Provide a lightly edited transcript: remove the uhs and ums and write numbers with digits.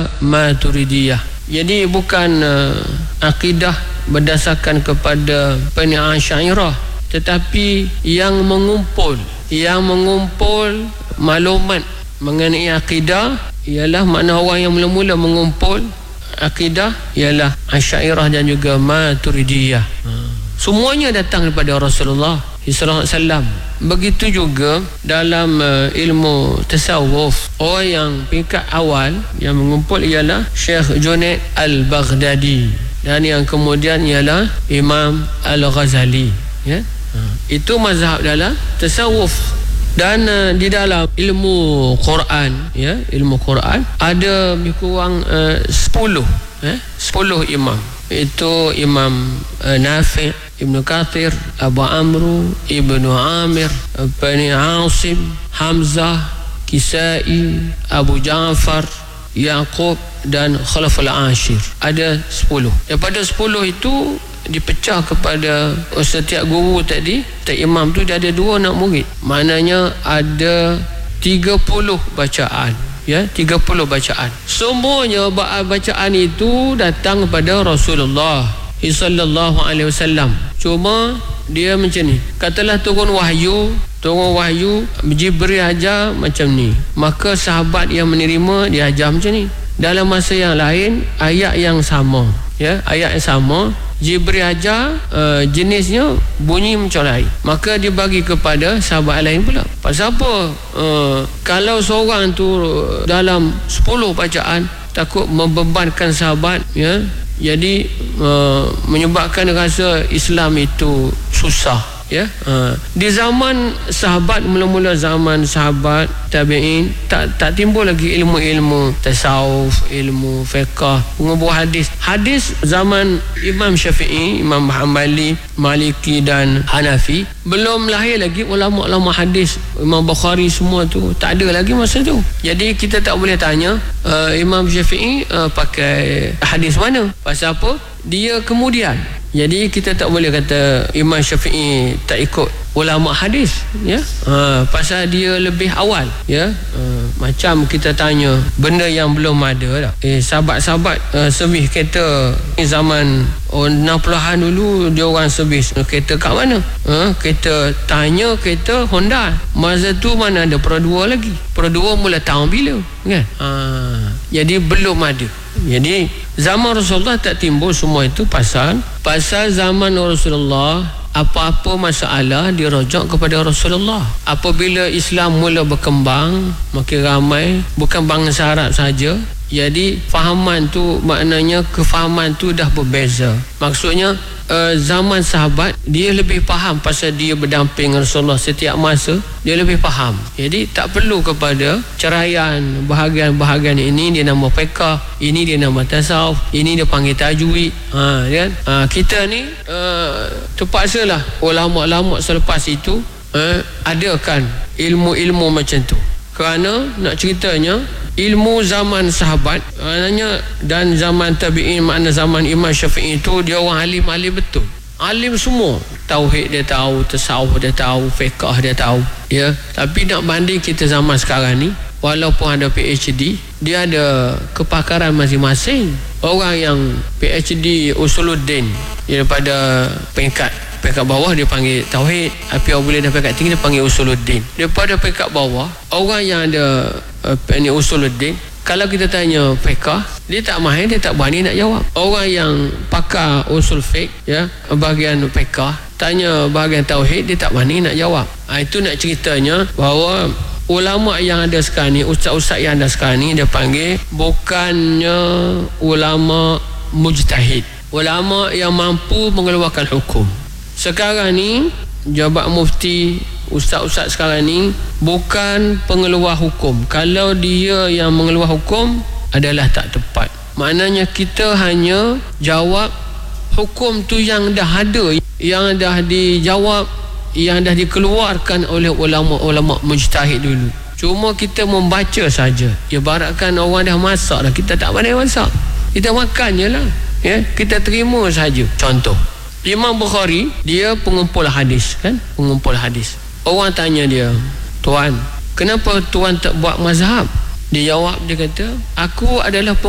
juga Maturidiyah. Jadi bukan akidah berdasarkan kepada Asy'ariyah, tetapi yang mengumpul maklumat mengenai akidah ialah makna orang yang mula-mula mengumpul akidah ialah Asy'ariyah dan juga Maturidiyah. Semuanya datang daripada Rasulullah sallallahu alaihi wasallam. Begitu juga dalam ilmu tasawuf, orang yang peringkat awal yang mengumpul ialah Syekh Junaid Al-Baghdadi, dan yang kemudian ialah Imam Al-Ghazali, ya. Itu mazhab dalam tasawuf. Dan di dalam ilmu Quran, ya, ilmu Quran ada lebih kurang 10 imam. Itu Imam Nafi', Ibnu Kathir, Abu Amru, Ibnu Amir, Bani Asim, Hamzah, Kisai, Abu Ja'far, Yaqub dan Khalaful Ashir. Ada 10. Daripada 10 itu dipecah kepada setiap guru tadi, setiap imam tu dia ada 2 anak murid. Maknanya ada 30 bacaan, ya, 30 bacaan. Semuanya bacaan itu datang kepada Rasulullah sallallahu alaihi wasallam. Cuma dia macam ni, katalah turun wahyu Jibril ajar macam ni, maka sahabat yang menerima dia ajar macam ni. Dalam masa yang lain ayat yang sama, ya, ayat yang sama Jibril ajar jenisnya bunyi macam lain, maka dia bagi kepada sahabat lain pula. Pasal apa? Kalau seorang tu dalam 10 bacaan takut membebankan sahabat, ya, jadi menyebabkan rasa Islam itu susah, ya. Di zaman sahabat, mula-mula zaman sahabat tabi'in, tak timbul lagi ilmu-ilmu tasawuf, ilmu fiqh, pengumpul hadis zaman Imam Syafi'i, Imam Hanbali, Maliki dan Hanafi. Belum lahir lagi ulama-ulama hadis, Imam Bukhari, semua tu tak ada lagi masa tu. Jadi kita tak boleh tanya Imam Syafi'i pakai hadis mana, pasal apa? Dia kemudian. Jadi kita tak boleh kata Imam Syafi'i tak ikut ulama hadis, ya. Pasal dia lebih awal, ya. Macam kita tanya benda yang belum ada dah. Sahabat-sahabat servis kereta zaman 60-an dulu, dia orang servis kereta kat mana? Kereta tanya kereta Honda. Masa tu mana ada Pro 2 lagi. Pro 2 mula tahun bila, kan? Jadi belum ada. Jadi zaman Rasulullah tak timbul semua itu pasal zaman Rasulullah apa-apa masalah dirujuk kepada Rasulullah. Apabila Islam mula berkembang, makin ramai, bukan bangsa Arab saja, jadi fahaman tu, maknanya kefahaman tu dah berbeza. Maksudnya zaman sahabat dia lebih faham pasal dia berdamping Rasulullah setiap masa, dia lebih faham. Jadi tak perlu kepada ceraian bahagian-bahagian ini dia nama fiqh, ini dia nama tasawuf, ini dia panggil tajwid, kan? Kita ni terpaksalah ulama-ulama selepas itu adakan ilmu-ilmu macam tu. Kerana nak ceritanya ilmu zaman sahabat maknanya dan zaman tabi'in, makna zaman Imam Syafi'i itu dia orang alim betul. Alim semua. Tauhid dia tahu, tasawuf dia tahu, fiqh dia tahu, ya. Tapi nak banding kita zaman sekarang ni, walaupun ada PhD, dia ada kepakaran masing-masing. Orang yang PhD Usuluddin, dia daripada peringkat bawah dia panggil tauhid, tapi apabila dah peringkat tinggi dia panggil Usuluddin. Daripada peringkat bawah, orang yang ada Usuluddin, kalau kita tanya fiqh, dia tak mahir, dia tak berani nak jawab. Orang yang pakar usul fiqh, ya, bahagian fiqh, tanya bahagian tauhid, dia tak berani nak jawab. Itu nak ceritanya bahawa ulama yang ada sekarang ni, ustaz-ustaz yang ada sekarang ni, dia panggil bukannya ulama mujtahid, ulama yang mampu mengeluarkan hukum. Sekarang ni jabat mufti, ustaz-ustaz sekarang ni bukan pengeluar hukum. Kalau dia yang mengeluar hukum adalah tak tepat. Maknanya kita hanya jawab hukum tu yang dah ada, yang dah dijawab, yang dah dikeluarkan oleh ulama-ulama mujtahid dulu. Cuma kita membaca saja. Ibaratkan orang dah masak dah, kita tak pandai masak, kita makan je lah, ya? Kita terima saja. Contoh Imam Bukhari, dia pengumpul hadis, kan? Pengumpul hadis. Orang tanya dia, "Tuan, kenapa tuan tak buat mazhab?" Dia jawab, dia kata, "Aku adalah